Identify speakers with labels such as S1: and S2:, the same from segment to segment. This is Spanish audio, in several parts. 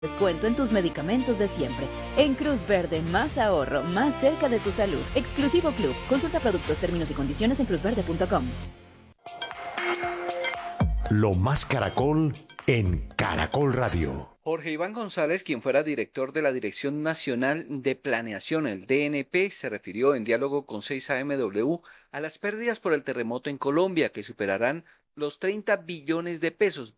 S1: Descuento en tus medicamentos de siempre. En Cruz Verde, más ahorro, más cerca de tu salud. Exclusivo Club. Consulta productos, términos y condiciones en cruzverde.com.
S2: Lo más Caracol en Caracol Radio.
S3: Jorge Iván González, quien fuera director de la Dirección Nacional de Planeación, el DNP, se refirió en diálogo con 6AMW a las pérdidas por el terremoto en Colombia, que superarán los 30 billones de pesos,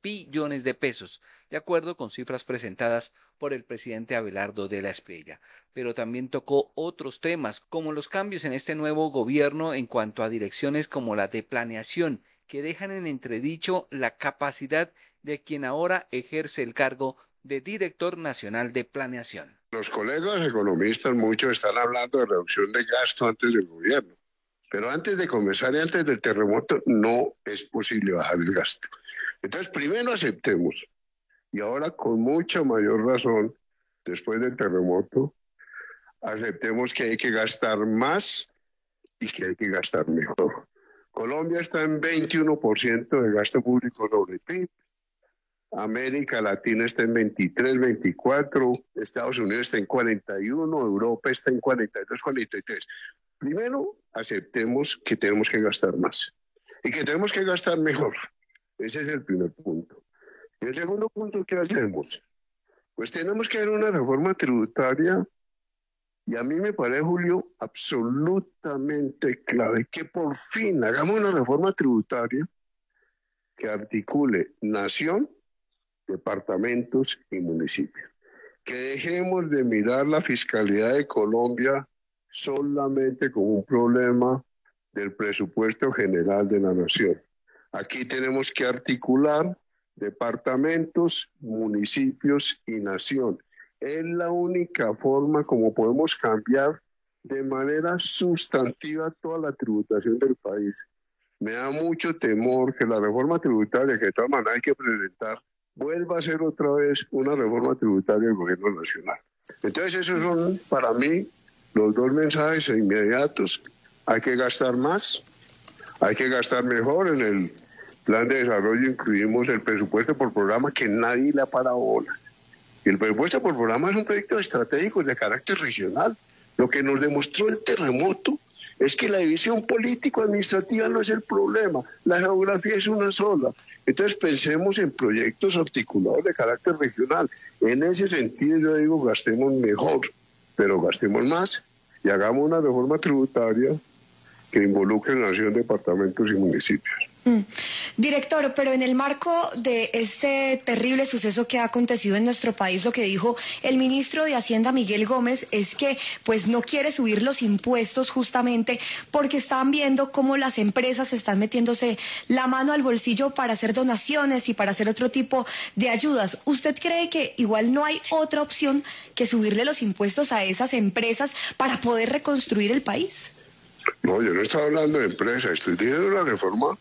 S3: de acuerdo con cifras presentadas por el presidente Abelardo de la Espriella. Pero también tocó otros temas, como los cambios en este nuevo gobierno en cuanto a direcciones como la de planeación, que dejan en entredicho la capacidad de quien ahora ejerce el cargo de Director Nacional de Planeación.
S4: Los colegas economistas muchos están hablando de reducción de gasto antes del gobierno, pero antes de comenzar y antes del terremoto no es posible bajar el gasto. Entonces primero aceptemos, y ahora con mucha mayor razón, después del terremoto, aceptemos que hay que gastar más y que hay que gastar mejor. Colombia está en 21% de gasto público sobre PIB. América Latina está en 23, 24, Estados Unidos está en 41, Europa está en 42, 43. Primero, aceptemos que tenemos que gastar más y que tenemos que gastar mejor. Ese es el primer punto. Y el segundo punto, ¿qué hacemos? Pues tenemos que hacer una reforma tributaria y a mí me parece, Julio, absolutamente clave que por fin hagamos una reforma tributaria que articule nación, departamentos y municipios. Que dejemos de mirar la fiscalidad de Colombia solamente como un problema del presupuesto general de la nación. Aquí tenemos que articular departamentos, municipios y nación. Es la única forma como podemos cambiar de manera sustantiva toda la tributación del país. Me da mucho temor que la reforma tributaria que de todas maneras hay que presentar vuelva a ser otra vez una reforma tributaria del gobierno nacional. Entonces esos son para mí los dos mensajes inmediatos. Hay que gastar más, hay que gastar mejor. En el plan de desarrollo incluimos el presupuesto por programa que nadie le ha parado bolas. Y el presupuesto por programa es un proyecto estratégico de carácter regional. Lo que nos demostró el terremoto es que la división político-administrativa no es el problema, la geografía es una sola. Entonces pensemos en proyectos articulados de carácter regional. En ese sentido yo digo, gastemos mejor, pero gastemos más y hagamos una reforma tributaria que involucre nación, departamentos y municipios.
S5: Director, pero en el marco de este terrible suceso que ha acontecido en nuestro país, lo que dijo el ministro de Hacienda, Miguel Gómez, es que pues no quiere subir los impuestos justamente porque están viendo cómo las empresas están metiéndose la mano al bolsillo para hacer donaciones y para hacer otro tipo de ayudas. ¿Usted cree que igual no hay otra opción que subirle los impuestos a esas empresas para poder reconstruir el país?
S4: No, yo no estaba hablando de empresas, estoy diciendo la reforma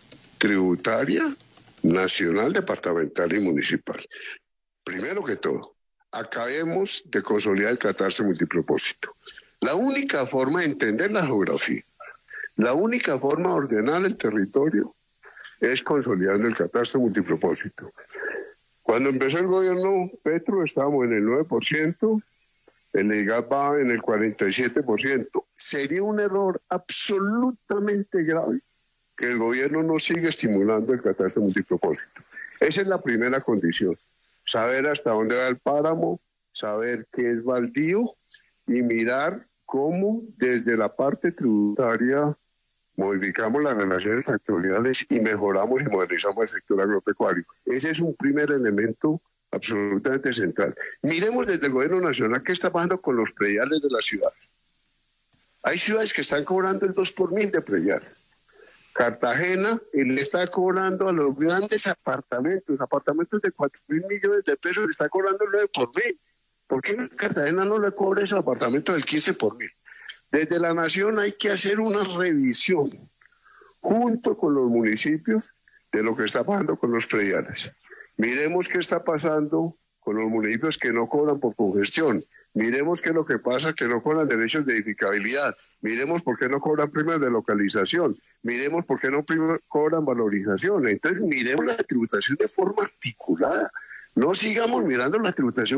S4: tributaria, nacional, departamental y municipal. Primero que todo, acabemos de consolidar el catastro multipropósito. La única forma de entender la geografía, la única forma de ordenar el territorio es consolidando el catastro multipropósito. Cuando empezó el gobierno Petro estábamos en el 9%, el IGAP va en el 47%. Sería un error absolutamente grave que el gobierno no siga estimulando el catastro multipropósito. Esa es la primera condición. Saber hasta dónde va el páramo, saber qué es baldío y mirar cómo desde la parte tributaria modificamos las relaciones sectoriales y mejoramos y modernizamos el sector agropecuario. Ese es un primer elemento absolutamente central. Miremos desde el gobierno nacional qué está pasando con los prediales de las ciudades. Hay ciudades que están cobrando el 2 por mil de predial. Cartagena le está cobrando a los grandes apartamentos de 4.000 millones de pesos, le está cobrando el 9 por mil. ¿Por qué Cartagena no le cobra esos apartamentos del 15 por mil? Desde la nación hay que hacer una revisión junto con los municipios de lo que está pasando con los prediales. Miremos qué está pasando con los municipios que no cobran por congestión. Miremos qué es lo que pasa, que no cobran derechos de edificabilidad. Miremos por qué no cobran premios de localización. Miremos por qué no cobran valorización. Entonces, miremos la tributación de forma articulada. No sigamos mirando la tributación